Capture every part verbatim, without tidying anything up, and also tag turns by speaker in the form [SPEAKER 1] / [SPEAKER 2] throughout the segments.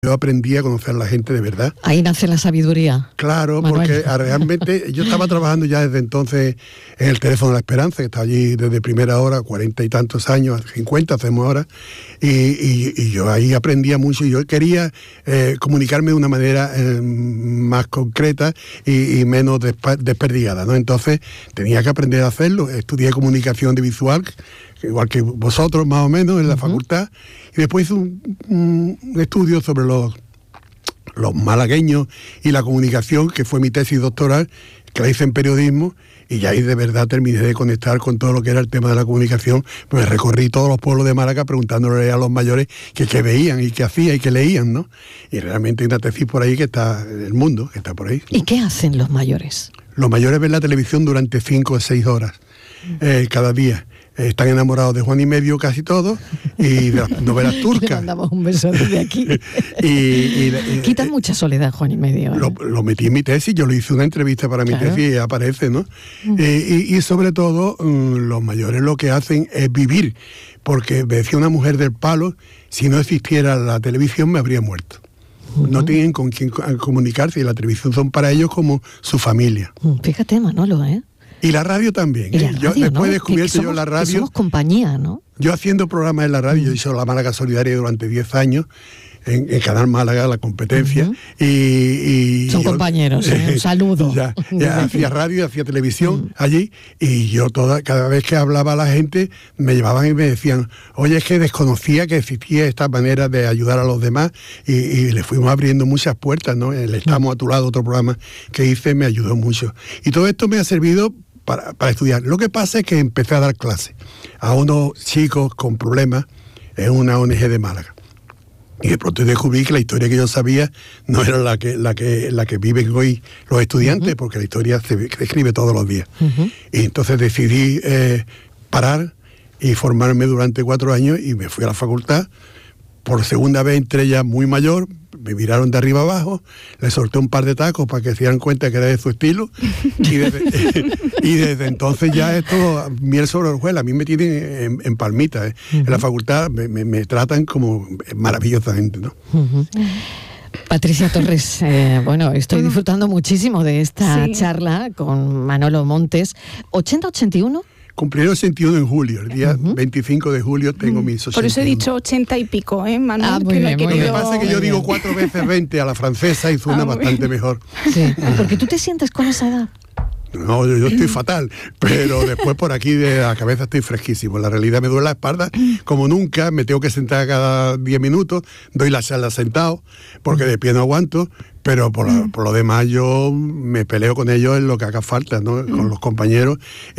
[SPEAKER 1] yo aprendí a conocer a la gente de verdad.
[SPEAKER 2] Ahí nace la sabiduría.
[SPEAKER 1] Claro, Manuel. Porque realmente yo estaba trabajando ya desde entonces en el Teléfono de la Esperanza, que está allí desde primera hora, cuarenta y tantos años, cincuenta hacemos ahora, y, y, y yo ahí aprendía mucho, y yo quería eh, comunicarme de una manera eh, más concreta y, y menos despa- desperdigada, ¿no? Entonces tenía que aprender a hacerlo. Estudié comunicación de visual, igual que vosotros más o menos en la uh-huh. facultad, y después hice un, un, un estudio sobre los, los malagueños y la comunicación, que fue mi tesis doctoral, que la hice en periodismo, y ya ahí de verdad terminé de conectar con todo lo que era el tema de la comunicación. Pues recorrí todos los pueblos de Málaga preguntándole a los mayores que qué veían y qué hacían y qué leían, ¿no? Y realmente hay una tesis por ahí que está en el mundo, que está por ahí, ¿no?
[SPEAKER 2] ¿Y qué hacen los mayores?
[SPEAKER 1] Los mayores ven la televisión durante cinco o seis horas eh, cada día. Están enamorados de Juan y Medio casi todos, y de las novelas turcas. Le
[SPEAKER 2] mandamos un beso desde aquí.
[SPEAKER 1] y, y, y,
[SPEAKER 2] Quita mucha soledad, Juan y Medio. ¿eh?
[SPEAKER 1] Lo, lo metí en mi tesis, yo le hice una entrevista para mi claro. tesis y aparece, ¿no? Mm. Eh, y, y sobre todo, um, los mayores lo que hacen es vivir, porque me decía una mujer del Palo, si no existiera la televisión me habría muerto. Uh-huh. No tienen con quién comunicarse, y la televisión son para ellos como su familia.
[SPEAKER 2] Fíjate, Manolo, ¿eh?
[SPEAKER 1] Y la radio también.
[SPEAKER 2] ¿Y la radio,
[SPEAKER 1] yo después
[SPEAKER 2] ¿no?
[SPEAKER 1] he descubierto
[SPEAKER 2] somos,
[SPEAKER 1] yo la radio.
[SPEAKER 2] Somos compañía, ¿no?
[SPEAKER 1] Yo haciendo programas en la radio, mm. yo hice la Málaga Solidaria durante diez años, en, en Canal Málaga, la competencia. Uh-huh. y, y
[SPEAKER 2] Son
[SPEAKER 1] yo,
[SPEAKER 2] compañeros, ¿eh? Un saludo.
[SPEAKER 1] Ya, ya hacía radio y hacía televisión mm. allí, y yo toda, cada vez que hablaba a la gente, me llevaban y me decían, oye, es que desconocía que existía esta manera de ayudar a los demás, y, y le fuimos abriendo muchas puertas, ¿no? El Estamos a tu lado, otro programa que hice, me ayudó mucho. Y todo esto me ha servido Para, para estudiar. Lo que pasa es que empecé a dar clases a unos chicos con problemas en una O N Ge de Málaga. Y de pronto descubrí que la historia que yo sabía no era la que, la que, la que viven hoy los estudiantes, uh-huh. porque la historia se, se escribe todos los días. Uh-huh. Y entonces decidí eh, parar y formarme durante cuatro años, y me fui a la facultad. Por segunda vez entré ya muy mayor, me miraron de arriba abajo, le solté un par de tacos para que se dieran cuenta que era de su estilo, y desde, y desde entonces ya esto, miel sobre hojuelas. A mí me tienen en, en palmita, ¿eh? Uh-huh. En la facultad me, me, me tratan como maravillosamente, ¿no?
[SPEAKER 2] Uh-huh. Patricia Torres, eh, bueno, estoy disfrutando muchísimo de esta sí. charla con Manolo Montes. ¿ochenta ochenta y uno?
[SPEAKER 1] Cumpliré ochenta y uno en julio, el día uh-huh. veinticinco de julio tengo mis ochenta y uno.
[SPEAKER 3] Por eso he dicho ochenta y pico, ¿eh, Manuel?
[SPEAKER 2] Ah, muy
[SPEAKER 3] que
[SPEAKER 2] bien,
[SPEAKER 3] no
[SPEAKER 2] muy
[SPEAKER 3] querido...
[SPEAKER 1] Lo que pasa es que yo digo cuatro veces veinte a la francesa y suena ah, bastante mejor.
[SPEAKER 2] Sí, porque tú te sientes con esa edad.
[SPEAKER 1] No, yo, yo estoy fatal, pero después por aquí de la cabeza estoy fresquísimo. La realidad me duele la espalda como nunca, me tengo que sentar cada diez minutos, doy la charla sentado, porque de pie no aguanto, pero por, la, por lo demás yo me peleo con ellos en lo que haga falta, ¿no? Con los compañeros,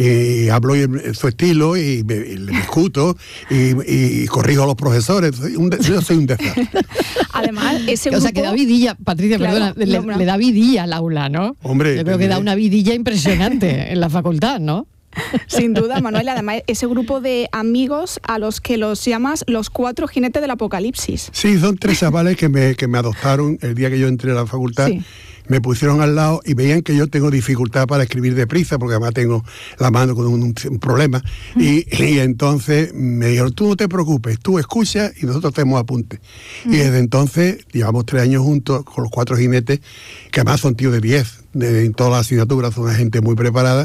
[SPEAKER 1] y hablo en su estilo, y, me, y le discuto, y, y corrijo a los profesores. Un de, yo soy un desastre.
[SPEAKER 3] Además, ese grupo...
[SPEAKER 2] O sea, que da vidilla, Patricia,
[SPEAKER 3] claro,
[SPEAKER 2] perdona, le, le da vidilla al aula, ¿no?
[SPEAKER 1] Hombre...
[SPEAKER 2] Yo creo que da una vidilla impresionante en la facultad, ¿no?
[SPEAKER 3] Sin duda, Manuel. Además, ese grupo de amigos a los que los llamas los cuatro jinetes del apocalipsis.
[SPEAKER 1] Sí, son tres chavales que me, que me adoptaron el día que yo entré a la facultad. Sí. Me pusieron al lado y veían que yo tengo dificultad para escribir deprisa, porque además tengo la mano con un, un problema. Mm. Y, y entonces me dijeron, tú no te preocupes, tú escuchas y nosotros hacemos apuntes. Mm. Y desde entonces llevamos tres años juntos con los cuatro jinetes, que además son tíos de diez, de, en todas las asignaturas, son una gente muy preparada.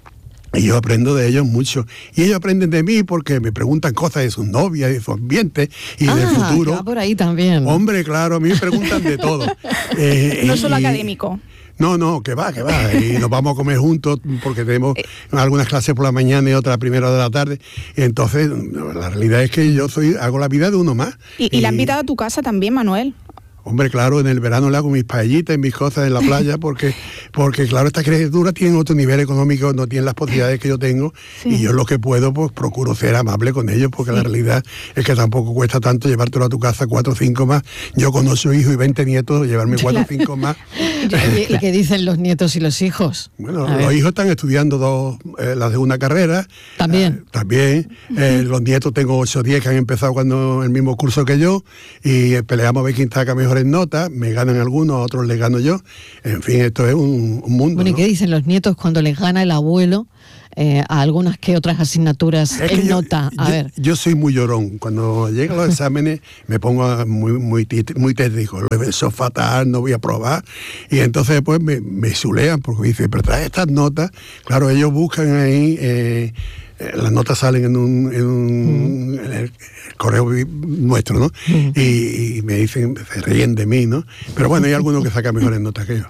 [SPEAKER 1] Y yo aprendo de ellos mucho. Y ellos aprenden de mí porque me preguntan cosas de sus novias, de su ambiente y
[SPEAKER 2] ah,
[SPEAKER 1] del futuro.
[SPEAKER 2] Va por ahí también.
[SPEAKER 1] Hombre, claro, a mí me preguntan de todo.
[SPEAKER 3] Eh, no solo y, académico.
[SPEAKER 1] No, no, que va, que va. Y nos vamos a comer juntos porque tenemos algunas clases por la mañana y otras a primera hora de la tarde. Y entonces, la realidad es que yo soy hago la vida de uno más.
[SPEAKER 3] ¿Y, y, y la han invitado a tu casa también, Manuel?
[SPEAKER 1] Hombre, claro, en el verano le hago mis paellitas y mis cosas en la playa, porque, porque claro, estas criaturas tienen otro nivel económico, no tienen las posibilidades que yo tengo, sí. Y yo lo que puedo, pues procuro ser amable con ellos, porque sí. La realidad es que tampoco cuesta tanto llevártelo a tu casa cuatro o cinco más. Yo con ocho hijos y veinte nietos, llevarme cuatro o cinco más.
[SPEAKER 2] ¿Y, ¿Y qué dicen los nietos y los hijos?
[SPEAKER 1] Bueno, a los ver. hijos están estudiando dos, eh, la segunda carrera.
[SPEAKER 2] También.
[SPEAKER 1] Eh, también. Uh-huh. Eh, los nietos tengo ocho o diez que han empezado cuando el mismo curso que yo, y eh, peleamos a ver quién saca mejores notas, me ganan algunos, a otros les gano yo. En fin, esto es un, un mundo.
[SPEAKER 2] Bueno, ¿y
[SPEAKER 1] ¿no?
[SPEAKER 2] qué dicen los nietos cuando les gana el abuelo eh, a algunas que otras asignaturas
[SPEAKER 1] es
[SPEAKER 2] en
[SPEAKER 1] yo,
[SPEAKER 2] nota? A
[SPEAKER 1] yo,
[SPEAKER 2] ver.
[SPEAKER 1] Yo soy muy llorón. Cuando llegan los exámenes me pongo muy muy muy tétrico. Eso es fatal, no voy a probar. Y entonces después me, me zulean porque me dicen, pero trae estas notas. Claro, ellos buscan ahí... Eh, las notas salen en un, en un mm. en el correo nuestro, ¿no? Mm. Y, y me dicen, se ríen de mí, ¿no? Pero bueno, hay algunos que sacan mejores notas que yo.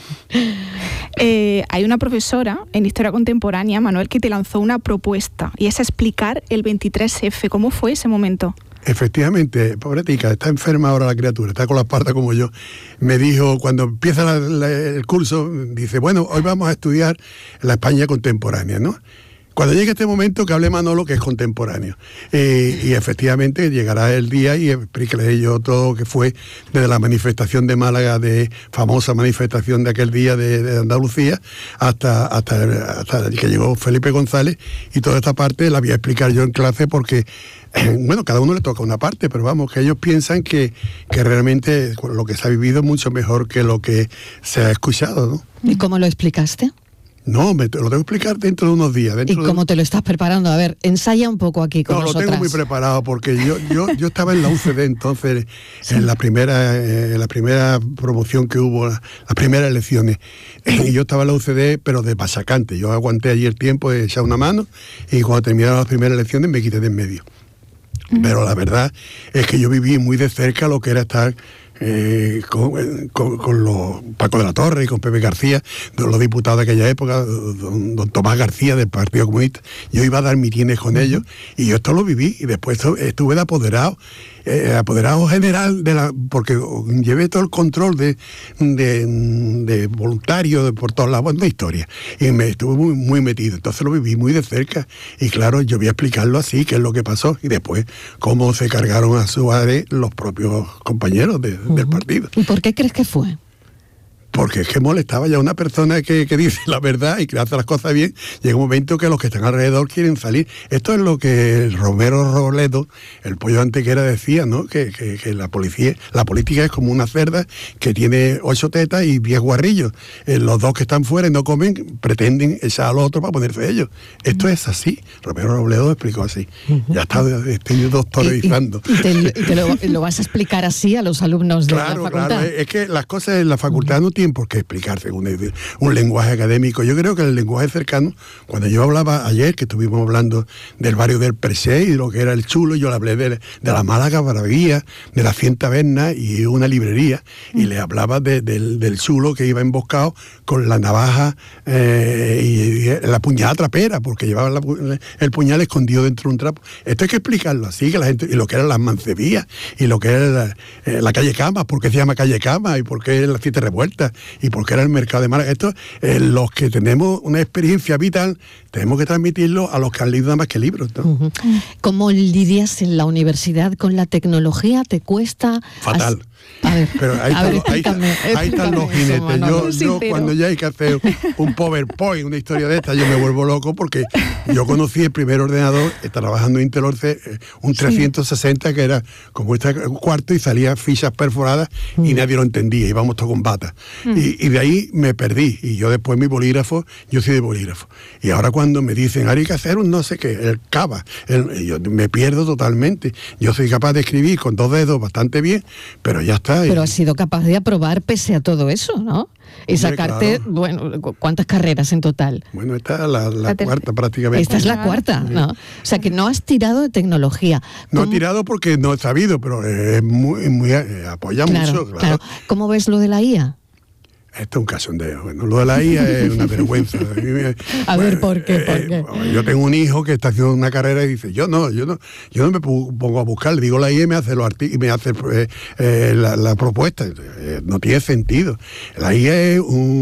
[SPEAKER 3] Eh, hay una profesora en Historia Contemporánea, Manuel, que te lanzó una propuesta, y es explicar el veintitrés efe. ¿Cómo fue ese momento?
[SPEAKER 1] Efectivamente, pobretica, está enferma ahora la criatura, está con la parta como yo. Me dijo, cuando empieza la, la, el curso, dice, bueno, hoy vamos a estudiar la España contemporánea, ¿no? Cuando llegue este momento que hable Manolo, que es contemporáneo. Eh, y efectivamente llegará el día y explicaré yo todo lo que fue desde la manifestación de Málaga, de famosa manifestación de aquel día de, de Andalucía, hasta, hasta, hasta que llegó Felipe González, y toda esta parte la voy a explicar yo en clase porque, eh, bueno, cada uno le toca una parte, pero vamos, que ellos piensan que, que realmente lo que se ha vivido es mucho mejor que lo que se ha escuchado, ¿no?
[SPEAKER 2] ¿Y cómo lo explicaste?
[SPEAKER 1] No, me, lo tengo que explicar dentro de unos días.
[SPEAKER 2] ¿Y cómo
[SPEAKER 1] de...
[SPEAKER 2] te lo estás preparando? A ver, ensaya un poco aquí con
[SPEAKER 1] no,
[SPEAKER 2] nosotras.
[SPEAKER 1] No, lo tengo muy preparado porque yo yo yo estaba en la U C D entonces, sí. en la primera eh, en la primera promoción que hubo, las la primeras elecciones. Y yo estaba en la U C D, pero de pasacante. Yo aguanté allí el tiempo de echar una mano y cuando terminaron las primeras elecciones me quité de en medio. Uh-huh. Pero la verdad es que yo viví muy de cerca lo que era estar... Eh, con, con, con los Paco de la Torre y con Pepe García, los diputados de aquella época, don, don Tomás García del Partido Comunista. Yo iba a dar mitines con ellos y yo esto lo viví y después estuve de apoderado, eh, apoderado general de la, porque llevé todo el control de, de, de voluntario de, por todos lados, una historia, y me estuve muy, muy metido, entonces lo viví muy de cerca y claro, yo voy a explicarlo así, qué es lo que pasó y después cómo se cargaron a Suárez los propios compañeros de Uh-huh. del partido.
[SPEAKER 2] ¿Y por qué crees que fue?
[SPEAKER 1] Porque es que molestaba ya una persona que, que dice la verdad y que hace las cosas bien. Llega un momento que los que están alrededor quieren salir. Esto es lo que el Romero Robledo, el pollo antequera, decía, ¿no? Que, que, que la policía, la política es como una cerda que tiene ocho tetas y diez guarrillos. Eh, los dos que están fuera y no comen pretenden echar al otro para ponerse ellos. Esto uh-huh. es así. Romero Robledo lo explicó así. Uh-huh. Ya está, estoy doctorizando.
[SPEAKER 2] ¿Y, y, y, te, y te lo, lo vas a explicar así a los alumnos de
[SPEAKER 1] claro,
[SPEAKER 2] la facultad?
[SPEAKER 1] Claro, es que las cosas en la facultad uh-huh. no tienen por qué explicarse un, un lenguaje académico. Yo creo que el lenguaje cercano, cuando yo hablaba ayer, que estuvimos hablando del barrio del Presé y de lo que era el Chulo, yo le hablé de, de la Málaga Maravilla, de la cien tabernas y una librería, mm. y le hablaba de, de, del Chulo que iba emboscado con la navaja eh, y, y la puñalada trapera, porque llevaba la, el puñal escondido dentro de un trapo. Esto hay que explicarlo así, que la gente, y lo que eran las mancebías, y lo que era la, eh, la calle Cama, por qué se llama calle Cama, y por qué las siete revueltas, y porque era el mercado de Málaga. Esto, eh, los que tenemos una experiencia vital, tenemos que transmitirlo a los que han leído nada más que libros, ¿no?
[SPEAKER 2] Uh-huh. ¿Cómo lidias en la universidad con la tecnología? ¿Te cuesta?
[SPEAKER 1] Fatal.
[SPEAKER 2] As... A ver,
[SPEAKER 1] pero ahí,
[SPEAKER 2] a
[SPEAKER 1] están,
[SPEAKER 2] ver,
[SPEAKER 1] ahí, están, ahí están los jinetes. Yo, yo cuando ya hay que hacer un PowerPoint, una historia de esta, yo me vuelvo loco porque yo conocí el primer ordenador, trabajando en Intelorce, un trescientos sesenta sí. que era como este cuarto y salía fichas perforadas mm. y nadie lo entendía, íbamos todos con bata. Mm. Y, y de ahí me perdí. Y yo después mi bolígrafo, yo soy de bolígrafo. Y ahora cuando me dicen, ahora hay que hacer un no sé qué, el cava, el, yo me pierdo totalmente. Yo soy capaz de escribir con dos dedos bastante bien, pero ya está.
[SPEAKER 2] Pero has sido capaz de aprobar pese a todo eso, ¿no? Y Hombre, sacarte, claro. bueno, ¿cuántas carreras en total?
[SPEAKER 1] Bueno, esta es la, la, la cuarta prácticamente.
[SPEAKER 2] Esta es la cuarta, ¿no? O sea, que no has tirado de tecnología.
[SPEAKER 1] No ¿Cómo? he tirado porque no he sabido, pero es muy, muy eh, apoya
[SPEAKER 2] claro,
[SPEAKER 1] mucho. Claro.
[SPEAKER 2] claro. ¿Cómo ves lo de la I A?
[SPEAKER 1] Esto es un cachondeo. Bueno, lo de la I A es una vergüenza. A, me,
[SPEAKER 2] a ver, ¿por qué? ¿Por qué?
[SPEAKER 1] Eh, yo tengo un hijo que está haciendo una carrera y dice, yo no, yo no, yo no me pongo a buscar, le digo la I A y me hace los artículos, me hace eh, eh, la, la propuesta. Eh, no tiene sentido. La I A es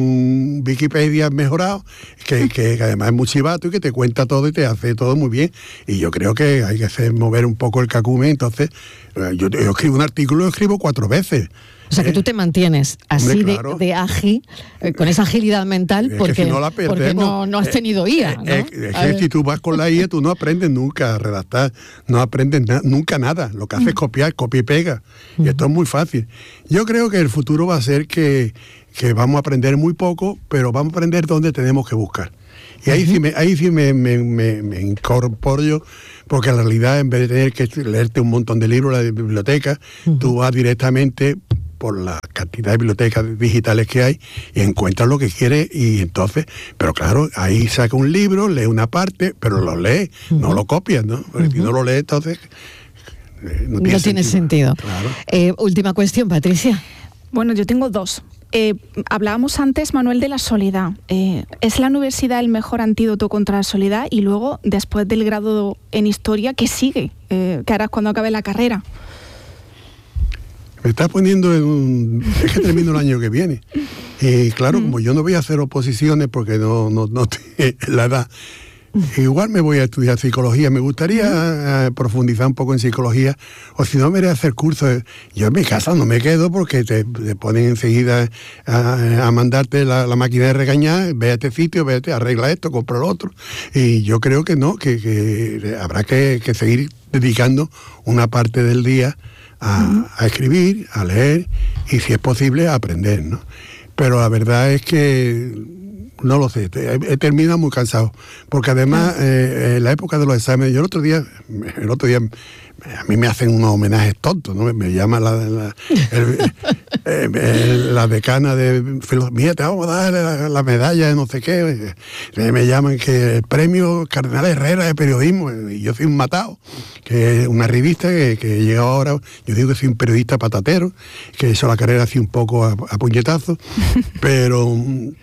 [SPEAKER 1] un Wikipedia mejorado, que, que, que además es muy chivato y que te cuenta todo y te hace todo muy bien. Y yo creo que hay que hacer mover un poco el cacume. Entonces, eh, yo, yo escribo un artículo, lo escribo cuatro veces.
[SPEAKER 2] O sea, que tú te mantienes así Hombre, claro. de, de ágil, eh, con esa agilidad mental, es porque,
[SPEAKER 1] si no, la
[SPEAKER 2] porque no, no has tenido I A, ¿no?
[SPEAKER 1] Es, es que si tú vas con la I A, tú no aprendes nunca a redactar, no aprendes na- nunca nada. Lo que haces es copiar, copia y pega. Y esto es muy fácil. Yo creo que el futuro va a ser que, que vamos a aprender muy poco, pero vamos a aprender dónde tenemos que buscar. Y ahí sí me, ahí sí me, me, me, me incorporo yo, porque en realidad en vez de tener que leerte un montón de libros en la biblioteca, uh-huh. tú vas directamente por la cantidad de bibliotecas digitales que hay y encuentras lo que quieres y entonces, pero claro, ahí saca un libro, lee una parte, pero lo lee, uh-huh. no lo copias, ¿no? Porque uh-huh. si no lo lees, entonces
[SPEAKER 2] eh, no tiene no sentido. Tiene sentido.
[SPEAKER 1] Claro.
[SPEAKER 2] Eh, última cuestión, Patricia.
[SPEAKER 3] Bueno, yo tengo dos. Eh, hablábamos antes, Manuel, de la soledad. Eh, ¿Es la universidad el mejor antídoto contra la soledad? Y luego, después del grado en Historia, ¿qué sigue? Eh, ¿Qué harás cuando acabe la carrera?
[SPEAKER 1] Me estás poniendo en un... Es que termino el año que viene. Y claro, mm. como yo no voy a hacer oposiciones porque no, no, no tengo la edad, igual me voy a estudiar psicología. Me gustaría uh, profundizar un poco en psicología, o si no me iré a hacer cursos. Yo en mi casa no me quedo porque te, te ponen enseguida a, a mandarte la, la máquina de regañar, ve a este sitio, vete, arregla esto, compra lo otro. Y yo creo que no, que, que habrá que, que seguir dedicando una parte del día a, uh-huh. a escribir, a leer y, si es posible, a aprender, ¿no? Pero la verdad es que no lo sé, he terminado muy cansado, porque además eh, en la época de los exámenes, yo el otro día, el otro día a mí me hacen unos homenajes tontos, ¿no? Me llama la, la, el, el, el, la decana de filosofía, te vamos a dar la, la medalla de no sé qué, me llaman que el premio Cardenal Herrera de periodismo, y yo soy un matado, que es una revista que, que llega ahora, yo digo que soy un periodista patatero, que he hecho la carrera así un poco a, a puñetazos, pero...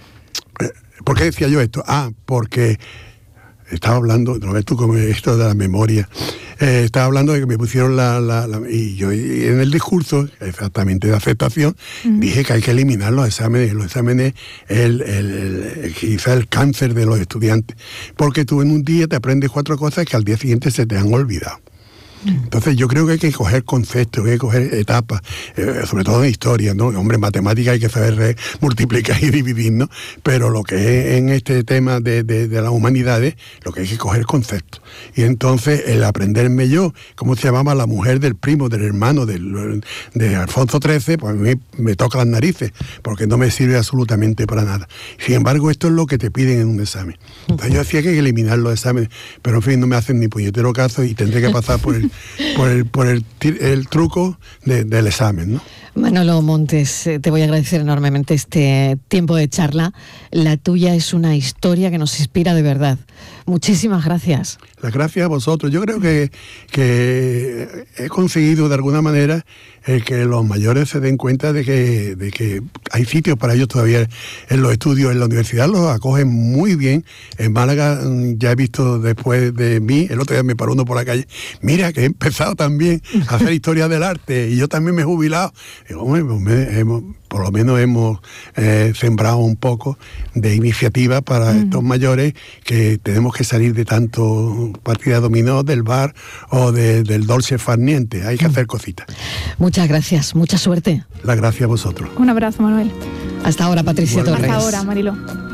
[SPEAKER 1] ¿Por qué decía yo esto? Ah, porque estaba hablando, ¿no ves tú como esto de la memoria? Eh, estaba hablando de que me pusieron la... la, la y yo y en el discurso, exactamente de aceptación, mm. dije que hay que eliminar los exámenes. Los exámenes es el, el, el, quizá el cáncer de los estudiantes. Porque tú en un día te aprendes cuatro cosas que al día siguiente se te han olvidado. Entonces yo creo que hay que coger conceptos, hay que coger etapas, eh, sobre todo en historia, ¿no? Hombre, en matemática hay que saber eh, multiplicar y dividir, ¿no? Pero lo que es en este tema de, de, de las humanidades, lo que hay que coger conceptos. Y entonces el aprenderme yo, ¿cómo se llamaba la mujer del primo, del hermano del, de Alfonso trece? Pues a mí me toca las narices, porque no me sirve absolutamente para nada. Sin embargo, esto es lo que te piden en un examen. Entonces yo decía que hay que eliminar los exámenes, pero en fin, no me hacen ni puñetero caso y tendré que pasar por el por el, por el, el truco de, del examen, ¿no?
[SPEAKER 2] Manolo Montes, te voy a agradecer enormemente este tiempo de charla. La tuya es una historia que nos inspira de verdad. Muchísimas gracias.
[SPEAKER 1] Las gracias a vosotros. Yo creo que, que he conseguido de alguna manera el que los mayores se den cuenta de que, de que hay sitios para ellos todavía en los estudios. En la universidad los acogen muy bien. En Málaga ya he visto después de mí, el otro día me paró uno por la calle, mira que he empezado también a hacer historia del arte y yo también me he jubilado. Digo, hombre, pues me, hemos, por lo menos hemos eh, sembrado un poco de iniciativa para mm. estos mayores, que tenemos que salir de tanto partida dominó, del bar o de, del dolce far niente. Hay que mm. hacer cositas.
[SPEAKER 2] Muchas gracias, mucha suerte.
[SPEAKER 1] Las gracias a vosotros.
[SPEAKER 3] Un abrazo, Manuel.
[SPEAKER 2] Hasta ahora, Patricia Torres.
[SPEAKER 3] Hasta ahora, Marilo.